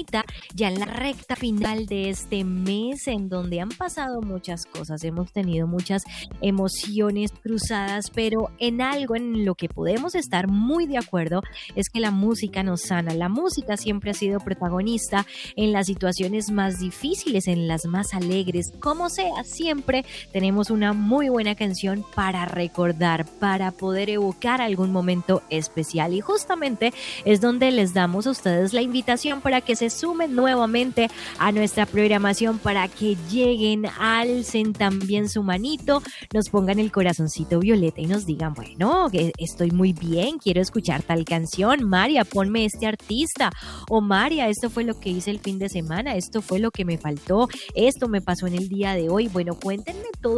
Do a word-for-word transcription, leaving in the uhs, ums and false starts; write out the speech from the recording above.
ahorita, ya en la recta final de este mes, en donde han pasado muchas cosas, hemos tenido muchas emociones cruzadas, pero en algo en lo que podemos estar muy de acuerdo es que la música nos sana. La música siempre ha sido protagonista en las situaciones más difíciles, en las más alegres, como sea, siempre tenemos una muy buena canción para recordar, para poder evocar algún momento especial, y justamente es donde les damos a ustedes la invitación para que se sumen nuevamente a nuestra programación, para que lleguen, alcen también su manito, nos pongan el corazoncito violeta y nos digan, bueno, que estoy muy bien, quiero escuchar tal canción, María, ponme este artista, o María, esto fue lo que hice el fin de semana, esto fue lo que me faltó, esto me pasó en el día de hoy. Bueno, cuéntenme todo